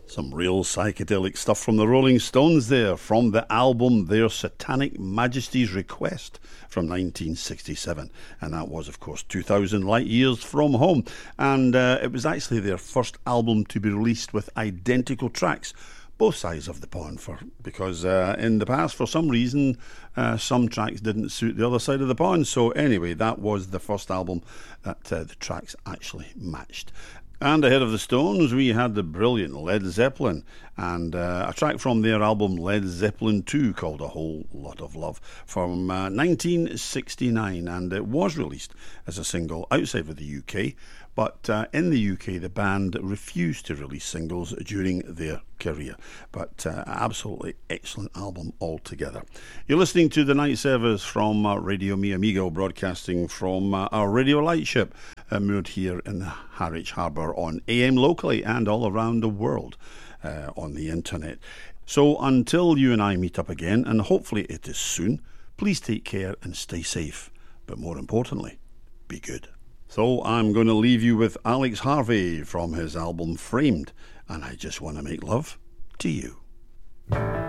Some real psychedelic stuff from the Rolling Stones there, from the album Their Satanic Majesty's Request from 1967. And that was, of course, 2000 Light Years from Home. And it was actually their first album to be released with identical tracks, both sides of the pond, because in the past, for some reason, some tracks didn't suit the other side of the pond. So anyway, that was the first album that the tracks actually matched. And ahead of the Stones, we had the brilliant Led Zeppelin, and a track from their album Led Zeppelin 2 called A Whole Lot of Love from 1969, and it was released as a single outside of the UK, but in the UK the band refused to release singles during their career. But absolutely excellent album altogether. You're listening to the night service from Radio Mi Amigo, broadcasting from our radio lightship moored here in Harwich Harbour on AM locally and all around the world on the internet. So until you and I meet up again, and hopefully it is soon, please take care and stay safe, but more importantly, be good. So I'm going to leave you with Alex Harvey from his album Framed, and I just want to make love to you.